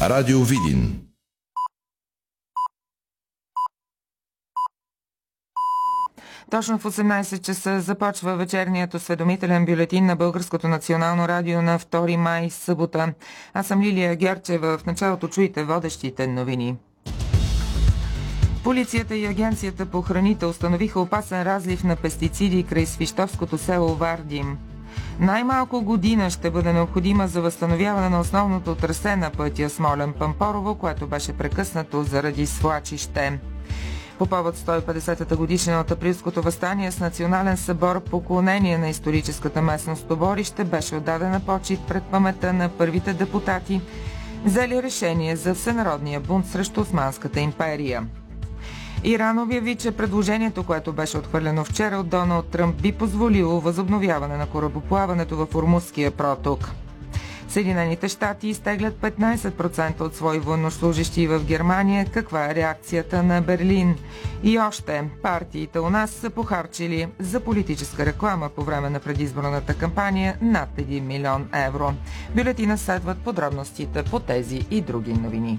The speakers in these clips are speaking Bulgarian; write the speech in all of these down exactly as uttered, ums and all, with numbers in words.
Радио Видин. Точно в осемнайсет часа започва вечерният осведомителен бюлетин на Българското национално радио на втори май, събота. Аз съм Лилия Герчева. В началото чуйте водещите новини. Полицията и Агенцията по храните установиха опасен разлив на пестициди край свищовското село Вардим. Най-малко година ще бъде необходима за възстановяване на основното трасе на пътя Смолян-Пампорово, което беше прекъснато заради свлачище. По повод сто и петдесетата годишнина от априлското въстание с национален събор поклонение на историческата местност Оборище беше отдадена почит пред паметта на първите депутати, взели решение за всенародния бунт срещу Османската империя. Иран обяви, че предложението, което беше отхвърлено вчера от Доналд Тръмп, би позволило възобновяване на корабоплаването в Ормузския проток. Съединените щати изтеглят петнайсет процента от свои военнослужещи в Германия. Каква е реакцията на Берлин? И още, партиите у нас са похарчили за политическа реклама по време на предизборната кампания над един милион евро. Бюлетина следват подробностите по тези и други новини.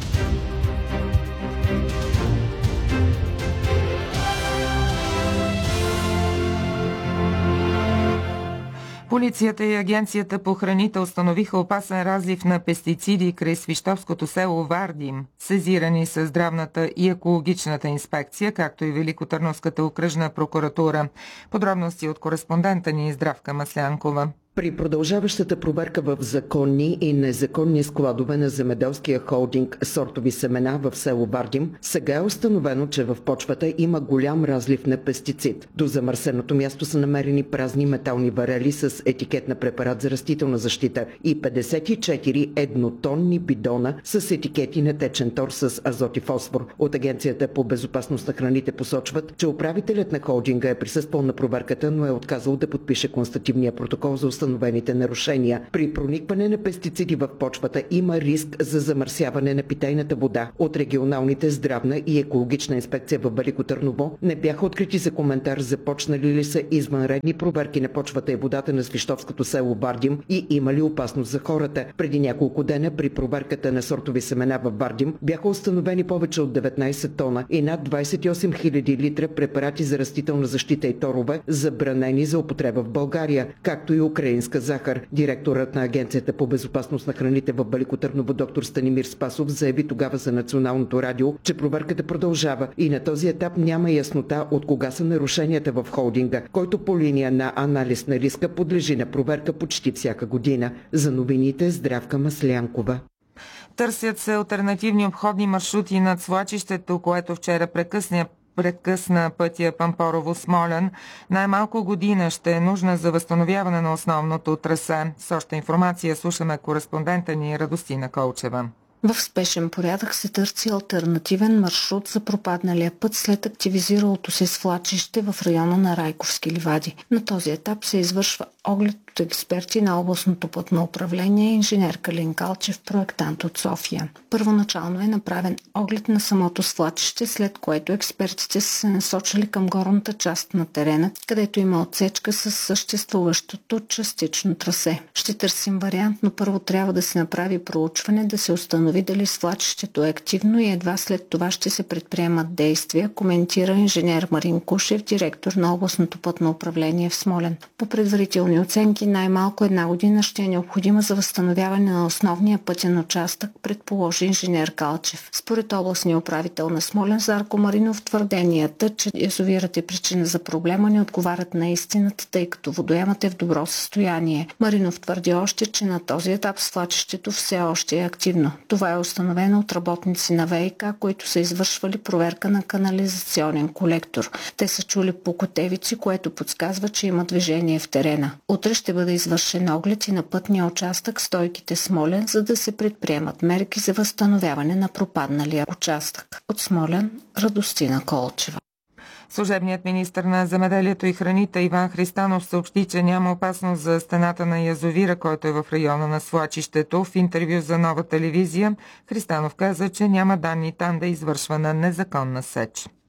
Полицията и Агенцията по храните установиха опасен разлив на пестициди край свищовското село Вардим. Сезирани са здравната и екологичната инспекция, както и Великотърновската окръжна прокуратура. Подробности от кореспондента ни Здравка Маслянкова. При продължаващата проверка в законни и незаконни складове на земеделския холдинг сортови семена в село Вардим, сега е установено, че в почвата има голям разлив на пестицид. До замърсеното място са намерени празни метални варели с етикет на препарат за растителна защита и петдесет и четири еднотонни бидона с етикети на течен тор с азот и фосфор. От Агенцията по безопасност на храните посочват, че управителят на холдинга е присъствал на проверката, но е отказал да подпише констативния протокол за установените нарушения. При проникване на пестициди в почвата има риск за замърсяване на питейната вода. От регионалните здравна и екологична инспекция в Велико Търново не бяха открити за коментар започнали ли са извънредни проверки на почвата и водата на свищовското село Вардим и има ли опасност за хората. Преди няколко дена при проверката на сортови семена в Вардим бяха установени повече от деветнайсет тона и над двайсет и осем хиляди литра препарати за растителна защита и торове, забранени за употреба в България, както и украинска захар. Директорът на Агенцията по безопасност на храните в Велико Търново доктор Станимир Спасов заяви тогава за Националното радио, че проверката продължава и на този етап няма яснота от кога са нарушенията в холдинга, който по линия на анализ на риска подлежи на проверка почти всяка година. За новините Здравка Маслянкова. Търсят се алтернативни обходни маршрути над свлачището, което вчера прекъсня прекъсна пътя Пампорово-Смолян. Най-малко година ще е нужна за възстановяване на основното трасе. С още информация слушаме кореспондента ни Радостина Колчева. В спешен порядък се търси алтернативен маршрут за пропадналия път след активизиралото се свлачище в района на Райковски ливади. На този етап се извършва оглед от експерти на областното пътно управление и инженер Калин Калчев, проектант от София. Първоначално е направен оглед на самото свлачище, след което експертите са се насочили към горната част на терена, където има отсечка с съществуващото частично трасе. Ще търсим вариант, но първо трябва да се направи проучване, да се установи дали свлачището е активно и едва след това ще се предприемат действия, коментира инженер Марин Кушев, директор на областното пътно управление в Смолян. По предварителни оценки най-малко една година ще е необходима за възстановяване на основния пътен участък, предположи инженер Калчев. Според областния управител на Смолян Зарко Маринов, твърденията, че язовирът е причина за проблема, не отговарят на истината, тъй като водоемът е в добро състояние. Маринов твърди още, че на този етап свлачището все още е активно. Това е установено от работници на ВиК, които са извършвали проверка на канализационен колектор. Те са чули покотевици, което подсказва, че има движение в терена. Утре ще бъде извършен оглед и на пътния участък Стойките Смолян, за да се предприемат мерки за възстановяване на пропадналия участък. От Смолян Радостина Колчева. Служебният министър на земеделието и храните Иван Христанов съобщи, че няма опасност за стената на язовира, който е в района на свлачището. В интервю за Нова телевизия Христанов каза, че няма данни там да е извършвана незаконна сеч.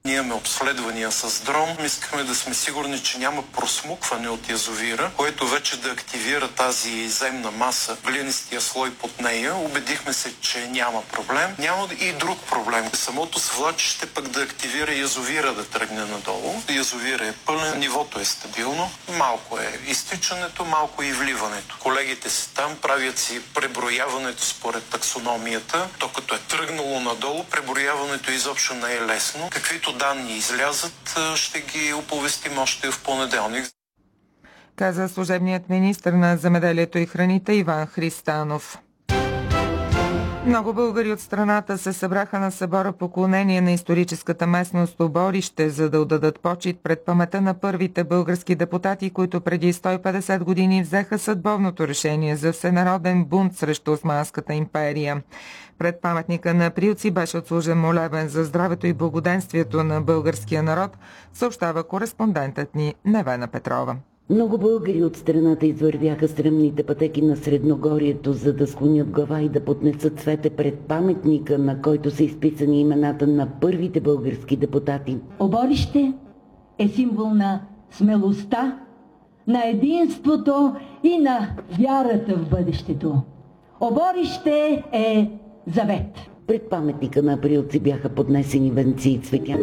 Ние имаме обследвания с дрон. Искаме да сме сигурни, че няма просмукване от язовира, което вече да активира тази земна маса, глинистия слой под нея. Убедихме се, че няма проблем. Няма и друг проблем. Самото свлачище пък да активира язовира да тръгне надолу. Язовира е пълен, нивото е стабилно. Малко е изтичането, малко е и вливането. Колегите си там правят си преброяването според таксономията. То като е тръгнало надолу, преброяването изобщо не е лесно. Каквито данни излязат, ще ги оповестим още в понеделник. Каза служебният министър на земеделието и храните Иван Христанов. Много българи от страната се събраха на събора поклонение на историческата местност Оборище, за да отдадат почит пред памета на първите български депутати, които преди сто и петдесет години взеха съдбовното решение за всенароден бунт срещу Османската империя. Пред паметника на Априлци беше отслужен молебен за здравето и благоденствието на българския народ, съобщава кореспондентът ни Невена Петрова. Много българи от страната извървяха стръмните пътеки на Средногорието, за да склонят глава и да поднесат цвете пред паметника, на който са изписани имената на първите български депутати. Оборище е символ на смелостта, на единството и на вярата в бъдещето. Оборище е завет. Пред паметника на Априлци бяха поднесени венци и цветя.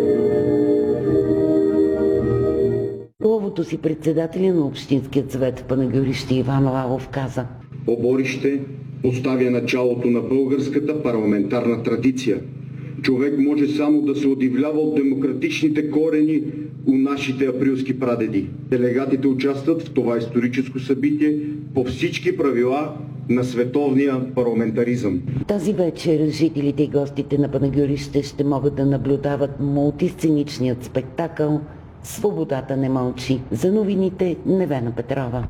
Словото си председателя на Общинският съвет в Панагюрище Иван Лалов каза: Оборище поставя началото на българската парламентарна традиция. Човек може само да се удивлява от демократичните корени у нашите априлски прадеди. Делегатите участват в това историческо събитие по всички правила на световния парламентаризъм. Тази вечер жителите и гостите на Панагюрище ще могат да наблюдават мултисценичният спектакъл "Свободата не мълчи". За новините Невена Петрова.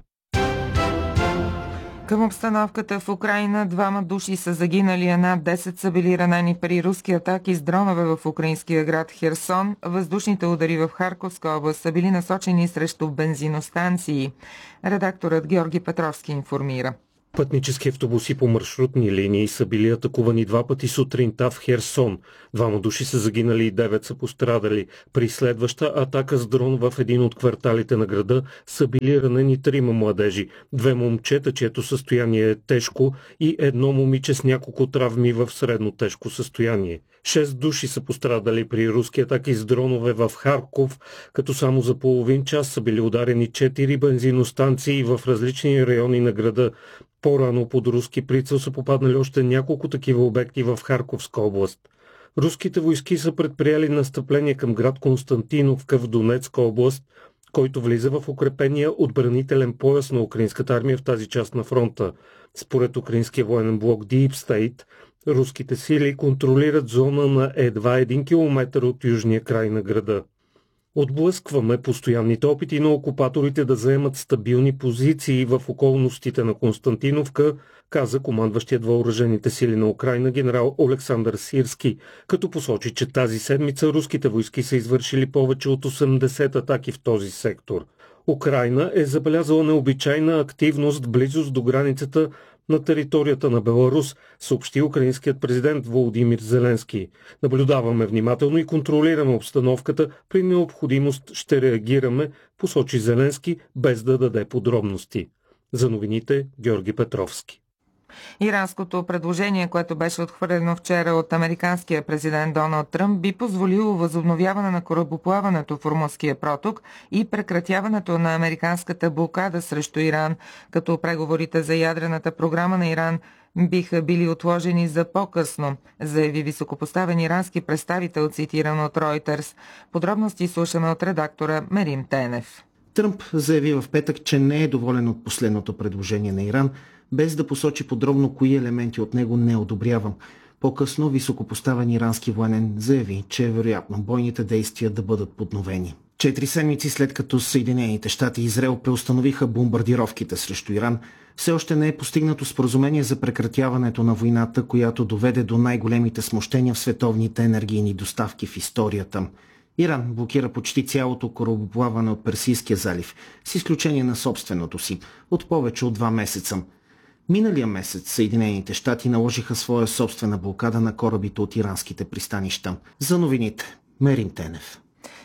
Към обстановката в Украйна двама души са загинали, а над десет са били ранени при руски атаки с дронове в украинския град Херсон. Въздушните удари в Харковска област са били насочени срещу бензиностанции. Редакторът Георги Петровски информира. Пътнически автобуси по маршрутни линии са били атакувани два пъти сутринта в Херсон. Двама души са загинали и девет са пострадали. При следваща атака с дрон в един от кварталите на града са били ранени трима младежи. Две момчета, чието състояние е тежко, и едно момиче с няколко травми в средно тежко състояние. Шест души са пострадали при руски атаки с дронове в Харков, като само за половин час са били ударени четири бензиностанции в различни райони на града. По-рано под руски прицел са попаднали още няколко такива обекти в Харковска област. Руските войски са предприели настъпление към град Константиновка в Донецка област, който влиза в укрепения отбранителен пояс на украинската армия в тази част на фронта. Според украинския военен блок Deep State, руските сили контролират зона на едва един километър от южния край на града. Отблъскваме постоянните опити на окупаторите да заемат стабилни позиции в околностите на Константиновка, каза командващият въоръжените сили на Украйна генерал Олександър Сирски, като посочи, че тази седмица руските войски са извършили повече от осемдесет атаки в този сектор. Украйна е забелязала необичайна активност в близост до границата на територията на Беларус, съобщи украинският президент Володимир Зеленски. Наблюдаваме внимателно и контролираме обстановката, при необходимост ще реагираме, посочи Зеленски, без да даде подробности. За новините Георги Петровски. Иранското предложение, което беше отхвърлено вчера от американския президент Доналд Тръмп, би позволило възобновяване на корабоплаването в Ормузския проток и прекратяването на американската блокада срещу Иран, като преговорите за ядрената програма на Иран биха били отложени за по-късно, заяви високопоставен ирански представител, цитиран от Reuters. Подробности слушаме от редактора Мерим Тенев. Тръмп заяви в петък, че не е доволен от последното предложение на Иран, без да посочи подробно кои елементи от него не одобрявам. По-късно високопоставен ирански военен заяви, че е вероятно бойните действия да бъдат подновени. Четири седмици след като Съединените щати и Израел преустановиха бомбардировките срещу Иран, все още не е постигнато споразумение за прекратяването на войната, която доведе до най-големите смущения в световните енергийни доставки в историята. Иран блокира почти цялото корабоплаване от Персийския залив, с изключение на собственото си, от повече от два месеца. Миналия месец Съединените щати наложиха своя собствена блокада на корабите от иранските пристанища. За новините Мерим Тенев.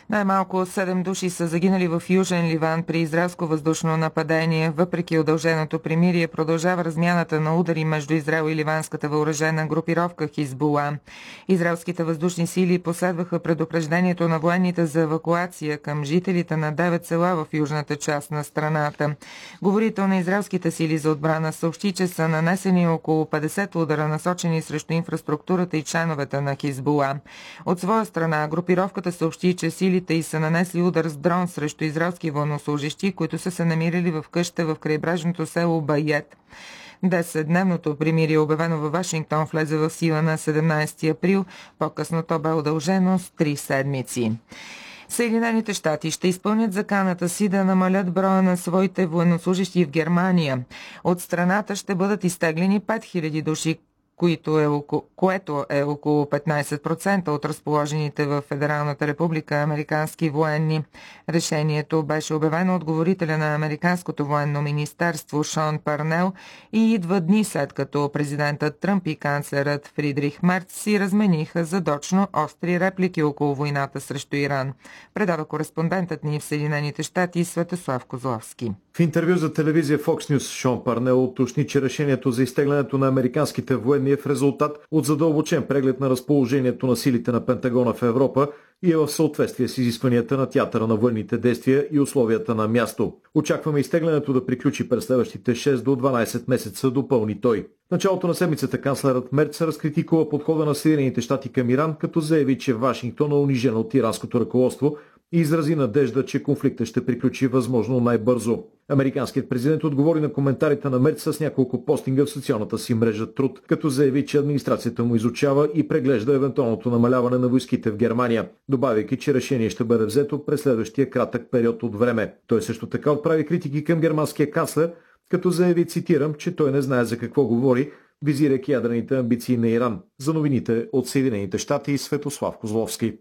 Най-малко седем души са загинали в Южен Ливан при израелско въздушно нападение. Въпреки удълженото примирие, продължава размяната на удари между Израел и ливанската въоръжена групировка Хизбула. Израелските въздушни сили последваха предупреждението на военните за евакуация към жителите на девет села в южната част на страната. Говорител на израелските сили за отбрана съобщи, че са нанесени около петдесет удара, насочени срещу инфраструктурата и членовете на Хизбула. От своя страна, групировката съобщи, че силите и са нанесли удар с дрон срещу израелски военнослужащи, които са се намирали в къща в крайбрежното село Байет. Десетдневното примирие, обявено във Вашингтон, влезе в сила на седемнадесети април. По-късно то бе удължено с три седмици. Съединените щати ще изпълнят заканата си да намалят броя на своите военнослужащи в Германия. От страната ще бъдат изтеглени пет хиляди души, което е, около, което е около петнадесет процента от разположените в Федералната република американски военни. Решението беше обявено от говорителя на Американското военно министерство Шон Парнел и идва дни след като президентът Тръмп и канцлерът Фридрих Мерц си размениха задочно остри реплики около войната срещу Иран. Предава кореспондентът ни в Съединените щати Светослав Козловски. В интервю за телевизия Fox News Шон Парнел уточни, че решението за изтеглянето на американските военни е в резултат от задълбочен преглед на разположението на силите на Пентагона в Европа и е в съответствие с изискванията на театъра на военните действия и условията на място. Очакваме изтеглянето да приключи през следващите шест до дванадесет месеца, допълни той. В началото на седмицата канцлерът Мерц разкритикува подхода на Съединените щати към Иран, като заяви, че Вашингтон е унижен от иранското ръководство и изрази надежда, че конфликтът ще приключи възможно най-бързо. Американският президент отговори на коментарите на Мерц с няколко постинга в социалната си мрежа Труд, като заяви, че администрацията му изучава и преглежда евентуалното намаляване на войските в Германия, добавяйки, че решение ще бъде взето през следващия кратък период от време. Той също така отправи критики към германския канцлер, като заяви, цитирам, че той не знае за какво говори, визирайки ядрените амбиции на Иран. За новините от Съединените щати, Светослав Козловски.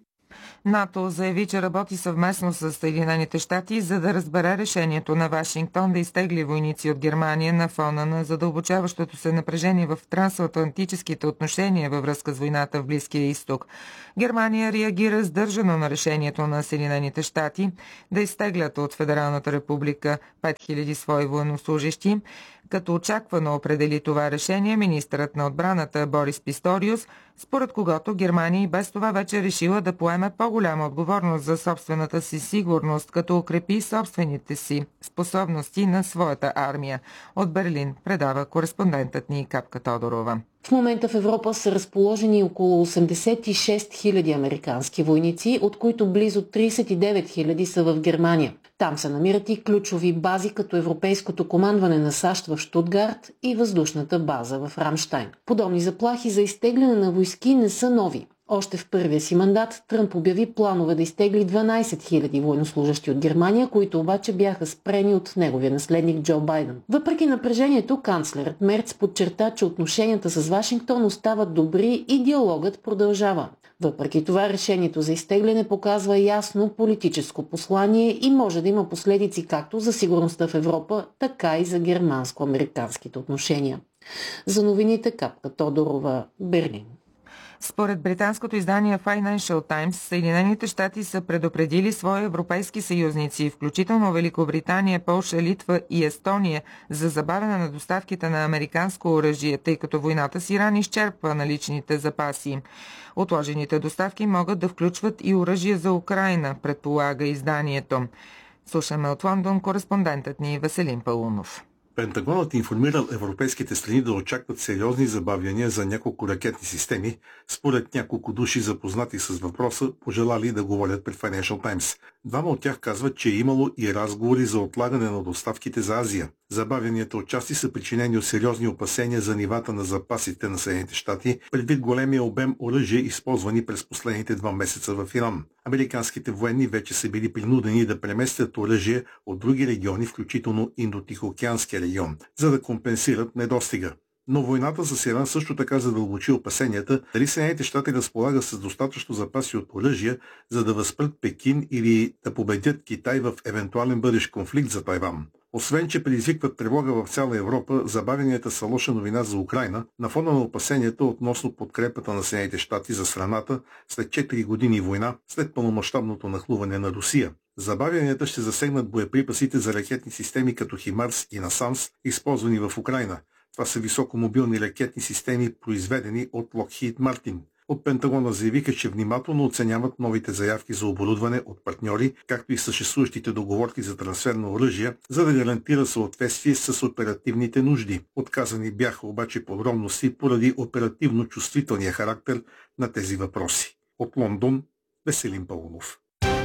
НАТО заяви, че работи съвместно с Съединените щати, за да разбере решението на Вашингтон да изтегли войници от Германия на фона на задълбочаващото се напрежение в трансатлантическите отношения във връзка с войната в Близкия изток. Германия реагира сдържано на решението на Съединените щати да изтеглят от Федералната република пет хиляди свои военнослужащи. Като очаквано определи това решение министърът на отбраната Борис Писториус, според когото Германия и без това вече решила да поеме по-голяма отговорност за собствената си сигурност, като укрепи собствените си способности на своята армия. От Берлин предава кореспондентът ни Капка Тодорова. В момента в Европа са разположени около осемдесет и шест хиляди американски войници, от които близо тридесет и девет хиляди са в Германия. Там се намират и ключови бази, като Европейското командване на САЩ в Щутгарт и въздушната база в Рамштайн. Подобни заплахи за изтегляне на войски не са нови. Още в първия си мандат Тръмп обяви планове да изтегли дванадесет хиляди военнослужащи от Германия, които обаче бяха спрени от неговия наследник Джо Байден. Въпреки напрежението, канцлерът Мерц подчерта, че отношенията с Вашингтон остават добри и диалогът продължава. Въпреки това, решението за изтегляне показва ясно политическо послание и може да има последици както за сигурността в Европа, така и за германско-американските отношения. За новините Капка Тодорова, Берлин. Според британското издание Financial Times, Съединените щати са предупредили свои европейски съюзници, включително Великобритания, Полша, Литва и Естония, за забавяне на доставките на американско оръжие, тъй като войната с Иран изчерпва наличните запаси. Отложените доставки могат да включват и оръжие за Украйна, предполага изданието. Слушаме от Лондон кореспондентът ни Веселин Паунов. Пентагонът информирал европейските страни да очакват сериозни забавяния за няколко ракетни системи, според няколко души запознати с въпроса, пожелали да говорят пред Financial Times. Двама от тях казват, че е имало и разговори за отлагане на доставките за Азия. Забавянията отчасти са причинени от сериозни опасения за нивата на запасите на Съединените щати, предвид големия обем оръжие, използвани през последните два месеца в Иран. Американските военни вече са били принудени да преместят оръжие от други региони, включително Индотихоокеанския регион, за да компенсират недостига. Но войната с Иран също така задълбочи опасенията дали Съединените щати разполагат с достатъчно запаси от оръжия, за да възпрат Пекин или да победят Китай в евентуален бъдещ конфликт за Тайван. Освен, че предизвикват тревога в цяла Европа, забавянията са лоша новина за Украйна на фона на опасенията относно подкрепата на Съединените щати за страната след четири години война, след пълномащабното нахлуване на Русия. Забавянията ще засегнат боеприпасите за ракетни системи като Химарс и Насамс, използвани в Украйна. Това са високомобилни ракетни системи, произведени от Lockheed Martin. От Пентагона заявиха, че внимателно оценяват новите заявки за оборудване от партньори, както и съществуващите договорки за трансфер на оръжия, за да гарантира съответствие с оперативните нужди. Отказани бяха обаче подробности поради оперативно чувствителния характер на тези въпроси. От Лондон, Веселин Паунов.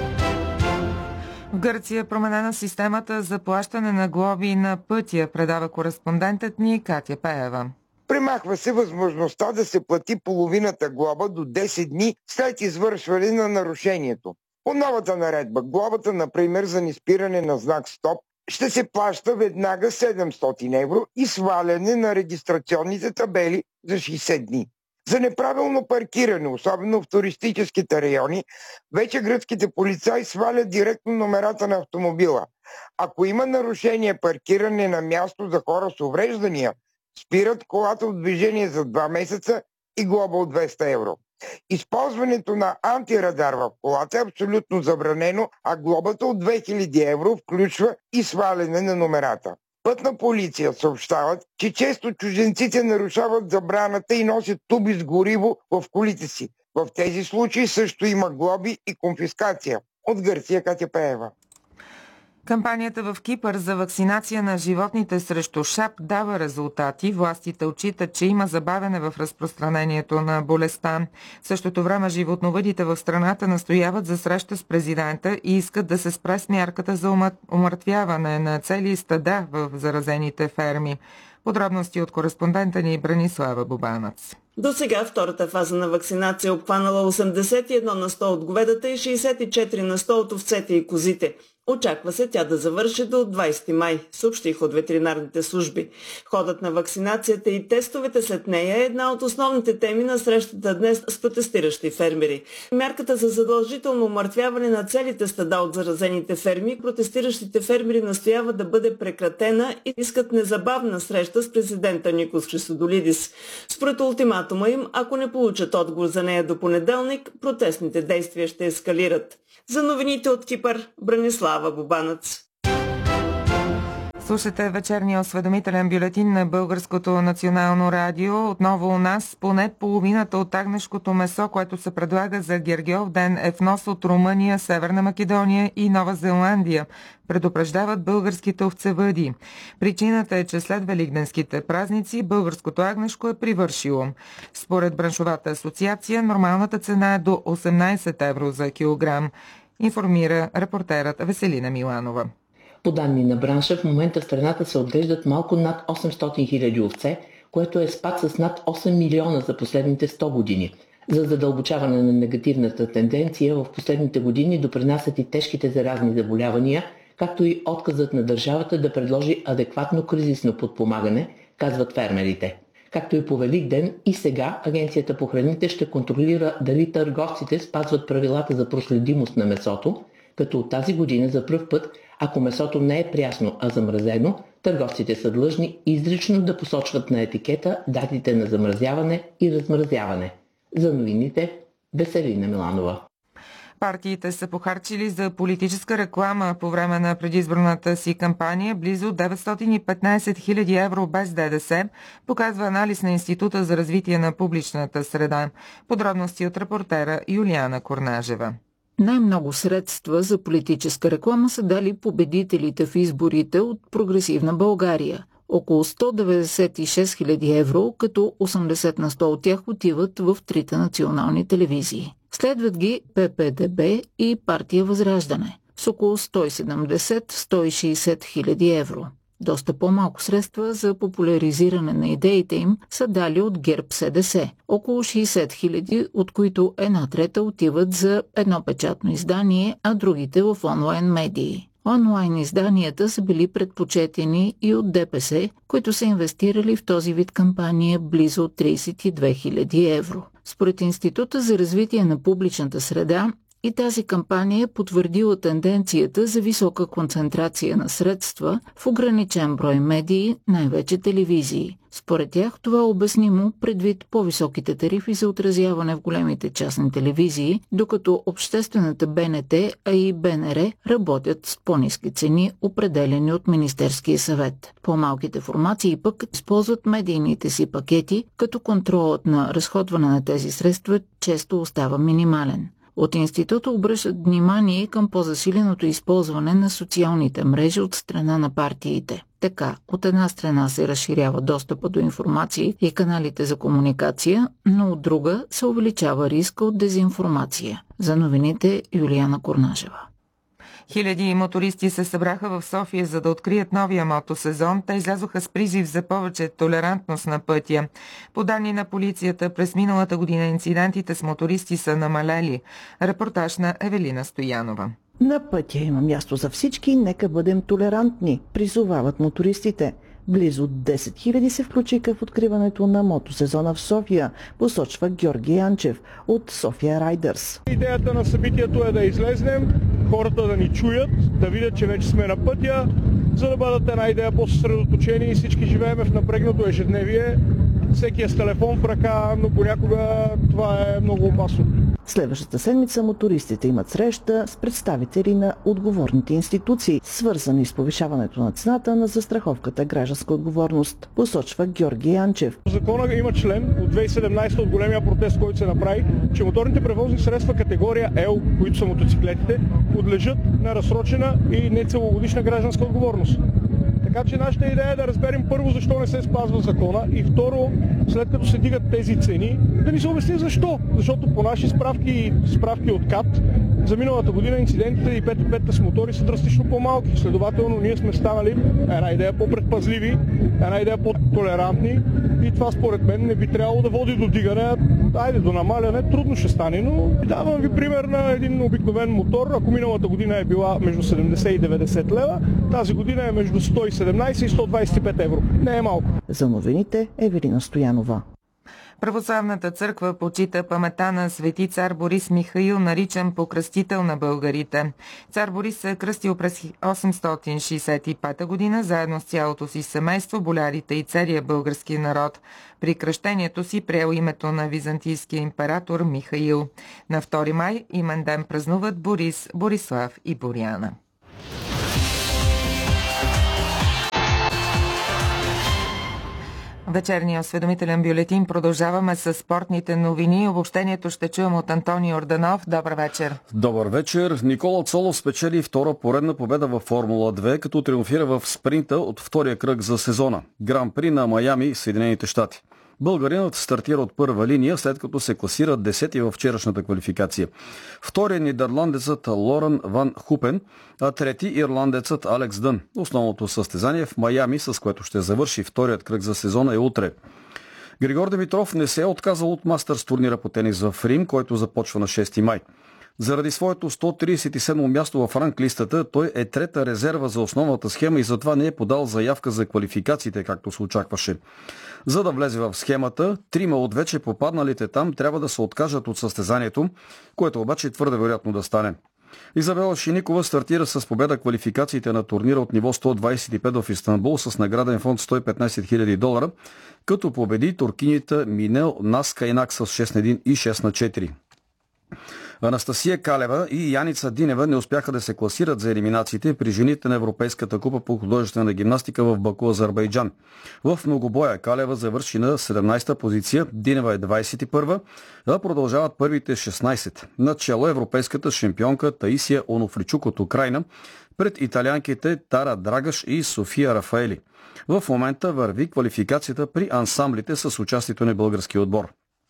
В Гърция е променена системата за плащане на глоби на пътя, предава кореспондентът ни Катя Пеева. Премахва се възможността да се плати половината глоба до десет дни след извършване на нарушението. По новата наредба, глобата, например, за неспиране на знак стоп, ще се плаща веднага седемстотин евро и сваляне на регистрационните табели за шейсет дни. За неправилно паркиране, особено в туристическите райони, вече гръцките полицаи свалят директно номерата на автомобила. Ако има нарушение паркиране на място за хора с увреждания, спират колата от движение за два месеца и глоба от двеста евро. Използването на антирадар в колата е абсолютно забранено, а глобата от две хиляди евро включва и сваляне на номерата. Пътна полиция съобщават, че често чужденците нарушават забраната и носят туби с гориво в колите си. В тези случаи също има глоби и конфискация. От Гърция, Катя Пеева. Кампанията в Кипър за вакцинация на животните срещу шап дава резултати. Властите отчитат, че има забавяне в разпространението на болестта. В същото време животновъдите в страната настояват за среща с президента и искат да се спре с мярката за умъртвяване на цели стада в заразените ферми. Подробности от кореспондента ни Бранислава Бобанац. До сега втората фаза на вакцинация е обхванала осемдесет и едно на сто от говедата и шейсет и четири на сто от овцете и козите. Очаква се тя да завърши до двадесети май, съобщиха от ветеринарните служби. Ходът на вакцинацията и тестовете след нея е една от основните теми на срещата днес с протестиращи фермери. Мярката за задължително умъртвяване на целите стада от заразените ферми, протестиращите фермери настояват да бъде прекратена и искат незабавна среща с президента Никос Христодолидис. Според ултиматума им, ако не получат отговор за нея до понеделник, протестните действия ще ескалират. За новините от Кипър, Бранислава Бобанац. Слушате вечерния осведомителен бюлетин на Българското национално радио. Отново у нас поне половината от агнешкото месо, което се предлага за Гергьов ден, е внос от Румъния, Северна Македония и Нова Зеландия, предупреждават българските овцевъди. Причината е, че след великденските празници българското агнешко е привършило. Според браншовата асоциация, нормалната цена е до осемнадесет евро за килограм, информира репортерът Веселина Миланова. По данни на бранша, в момента в страната се отглеждат малко над осемстотин хиляди овце, което е спад с над осем милиона за последните сто години. За задълбочаване на негативната тенденция в последните години допринасят и тежките заразни заболявания, както и отказът на държавата да предложи адекватно кризисно подпомагане, казват фермерите. Както и по Великден, и сега Агенцията по храните ще контролира дали търговците спазват правилата за проследимост на месото, като от тази година за пръв път, ако месото не е прясно, а замразено, търговците са длъжни изрично да посочват на етикета датите на замразяване и размразяване. За новините, Веселина Миланова. Партиите са похарчили за политическа реклама по време на предизборната си кампания близо деветстотин и петнадесет хиляди евро без ДДС, показва анализ на Института за развитие на публичната среда. Подробности от репортера Юлиана Корнажева. Най-много средства за политическа реклама са дали победителите в изборите от Прогресивна България. Около сто деветдесет и шест хиляди евро, като осемдесет на сто от тях отиват в трите национални телевизии. Следват ги П П Д Б и партия Възраждане с около сто и седемдесет до сто и шейсет хиляди евро. Доста по-малко средства за популяризиране на идеите им са дали от ГЕРБ С Д С. Около шейсет хиляди, от които една трета отиват за едно печатно издание, а другите в онлайн медии. Онлайн изданията са били предпочетени и от Д П С, които са инвестирали в този вид кампания близо тридесет и две хиляди евро. Според Института за развитие на публичната среда, И тази кампания е потвърдила тенденцията за висока концентрация на средства в ограничен брой медии, най-вече телевизии. Според тях това е обяснимо предвид по-високите тарифи за отразяване в големите частни телевизии, докато обществената Б Н Т, а и Б Н Р работят с по-ниски цени, определени от Министерския съвет. По-малките формации пък използват медийните си пакети, като контролът на разходване на тези средства често остава минимален. От института обръщат внимание към по-засиленото използване на социалните мрежи от страна на партиите. Така, от една страна се разширява достъпа до информации и каналите за комуникация, но от друга се увеличава риска от дезинформация. За новините Юлияна Корнажева. Хиляди мотористи се събраха в София, за да открият новия мотосезон. Те излязоха с призив за повече толерантност на пътя. По данни на полицията, през миналата година инцидентите с мотористи са намалели. Репортаж на Евелина Стоянова. На пътя има място за всички, нека бъдем толерантни, призовават мотористите. Близо десет хиляди се включиха в откриването на мотосезона в София, посочва Георги Янчев от София Райдърс. Идеята на събитието е да излезнем, хората да ни чуят, да видят, че вече сме на пътя, за да бъдат една идея по-съсредоточени и всички живеем в напрегнато ежедневие. Всеки е с телефон в ръка, но понякога това е много опасно. Следващата седмица мотористите имат среща с представители на отговорните институции, свързани с повишаването на цената на застраховката гражданска отговорност, посочва Георги Янчев. В закона има член от две хиляди и седемнадесета от големия протест, който се направи, че моторните превозни средства категория L, които са мотоциклетите, подлежат на разсрочена и нецелогодишна гражданска отговорност. Така че нашата идея е да разберем първо защо не се спазва закона и второ, след като се дигат тези цени, да ни се обясни защо. Защото по наши справки и справки от КАТ, за миналата година инцидентите и пет и пет с мотори са драстично по-малки. Следователно ние сме станали една идея по-предпазливи, една идея по-толерантни и това според мен не би трябвало да води до дигане, айде до намаляне, трудно ще стане, но давам ви пример на един обикновен мотор. Ако миналата година е била между седемдесет и деветдесет лева, тази година е между сто и седемнадесет и сто двадесет и пет евро. Не е малко. За новините Евелина Стоянова. Православната църква почита паметта на свети цар Борис Михаил, наричан покръстител на българите. Цар Борис се е кръстил през осемстотин шейсет и пета година, заедно с цялото си семейство, болярите и целия български народ. При кръщението си приел името на византийския император Михаил. На втори май имен ден празнуват Борис, Борислав и Боряна. Вечерния осведомителен бюлетин продължаваме с спортните новини. Обобщението ще чуем от Антони Орданов. Добър вечер. Добър вечер. Никола Цолов спечели втора поредна победа във Формула две, като триумфира в спринта от втория кръг за сезона. Гран-при на Майами, Съединените щати. Българинът стартира от първа линия, след като се класира десети във вчерашната квалификация. Втория нидерландецът Лорен Ван Хупен, а трети ирландецът Алекс Дън. Основното състезание в Майами, с което ще завърши вторият кръг за сезона, е утре. Григор Димитров не се е отказал от мастърс турнира по тенис в Рим, който започва на шести май. Заради своето сто тридесет и седмо място в ранглистата, той е трета резерва за основната схема и затова не е подал заявка за квалификациите, както се очакваше. За да влезе в схемата, трима от вече попадналите там трябва да се откажат от състезанието, което обаче е твърде вероятно да стане. Изабела Шиникова стартира с победа квалификациите на турнира от ниво сто двадесет и пет в Истанбул с награден фонд сто и петнадесет хиляди долара, като победи туркинята Минел Наскайнак с шест на един и шест на четири. Анастасия Калева и Яница Динева не успяха да се класират за елиминациите при жените на Европейската купа по художествена гимнастика в Баку, Азербайджан. В многобоя Калева завърши на седемнадесета позиция, Динева е двадесет и първа, а продължават първите шестнадесет. Начало европейската шампионка Таисия Онофричук от Украйна пред италианките Тара Драгаш и София Рафаели. В момента върви квалификацията при ансамблите с участието на български отбор.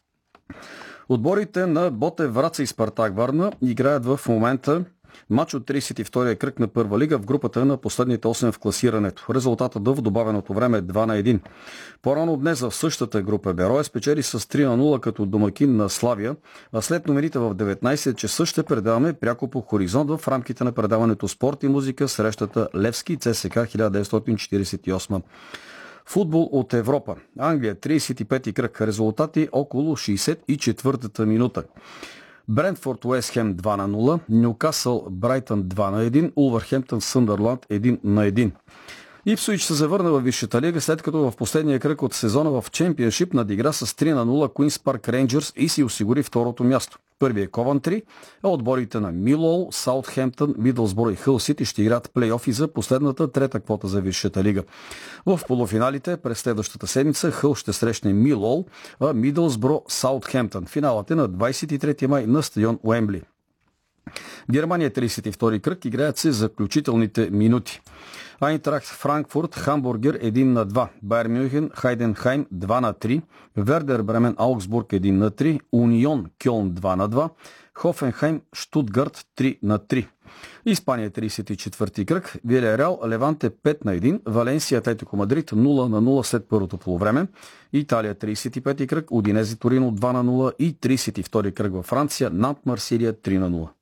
Отборите на Ботев Враца и Спартак Варна играят в момента матч от тридесет и втория кръг на първа лига в групата на последните осем в класирането. Резултатът в добавеното време е два на един. По-рано днес в същата група Берое спечели с три на нула като домакин на Славия, а след номерите в деветнадесет часа ще предаваме пряко по Хоризонт в рамките на предаването Спорт и музика срещата Левски ЦСКА хиляда деветстотин четиридесет и осма. Футбол от Европа. Англия, тридесет и пети кръг. Резултати около шейсет и четвъртата минута. Брентфорд Уест Хем два на нула, Нюкасъл Брайтън два на един, Улвърхемптън Съндърланд един на един. Ипсуич се завърна във Висшата лига, след като в последния кръг от сезона в Чемпионшип надигра с три на нула Куинс Парк Рейнджърс и си осигури второто място. Първият Ковантри, а отборите на Милуол, Саутхемптън, Мидълсборо и Хъл Сити ще играят плейофи за последната трета квота за Висшата лига. В полуфиналите през следващата седмица Хъл ще срещне Милуол, а Мидълсборо Саутхемптън. Финалът е на двадесет и трети май на стадион Уембли. Германия тридесет и втори кръг, играят се заключителните минути. Айнтрахт Франкфурт Хамбургер един на два, Байер Мюнхен Хайденхайм два на три, Вердер Бремен Аугсбург един на три, Унион Кьолн два на два, Хофенхайм Штутгарт три на три. Испания тридесет и четвърти кръг, Вилереал Леванте пет на един, Валенсия Атлетико Мадрид нула на нула след първото полувреме. Италия тридесет и пети кръг, Удинезе Торино два на нула и тридесет и втори кръг във Франция, Нант Марсилия три на нула.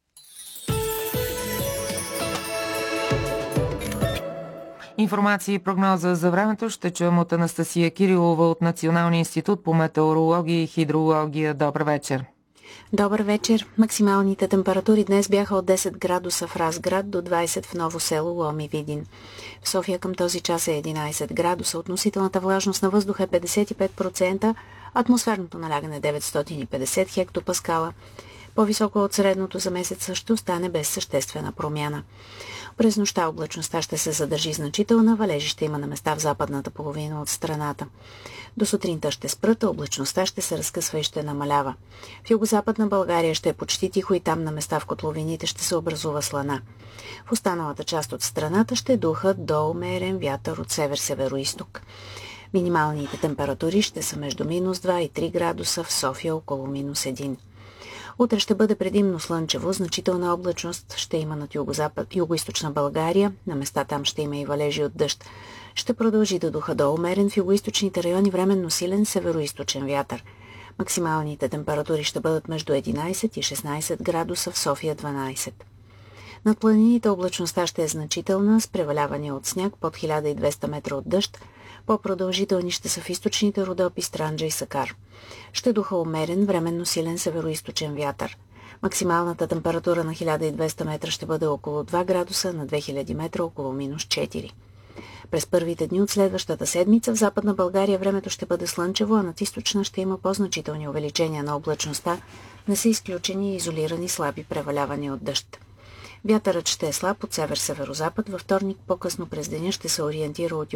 Информация и прогноза за времето ще чуем от Анастасия Кирилова от Националния институт по метеорология и хидрология. Добър вечер. Добър вечер. Максималните температури днес бяха от десет градуса в Разград до двадесет в Ново село, Лом и Видин. В София към този час е единадесет градуса, относителната влажност на въздуха е петдесет и пет процента, атмосферното налягане е деветстотин и петдесет хектопаскала. По-високо от средното за месеца ще остане без съществена промяна. През нощта облачността ще се задържи значителна, валежи ще има на места в западната половина от страната. До сутринта ще спрат, облачността ще се разкъсва и ще намалява. В югозападна България ще е почти тихо и там на места в котловините ще се образува слана. В останалата част от страната ще духа до умерен вятър от север-североизток. Минималните температури ще са между минус два и три градуса, в София около минус един. Утре ще бъде предимно слънчево, значителна облачност ще има над югозапад, югоизточна България, на места там ще има и валежи от дъжд. Ще продължи да духа до умерен, в югоизточните райони временно силен североизточен вятър. Максималните температури ще бъдат между единадесет и шестнадесет градуса, в София дванадесет. Над планините облачността ще е значителна, с преваляване от сняг под хиляда и двеста метра от дъжд. По-продължителни ще са в източните Родопи, Странджа и Сакар. Ще духа умерен, временно силен североизточен вятър. Максималната температура на хиляда и двеста метра ще бъде около два градуса, на две хиляди метра около минус четири. През първите дни от следващата седмица в Западна България времето ще бъде слънчево, а над източна ще има по-значителни увеличения на облачността, не са изключени и изолирани слаби превалявания от дъжд. Вятърът ще е слаб от север-северозапад, във вторник по-късно през деня ще се ориентира от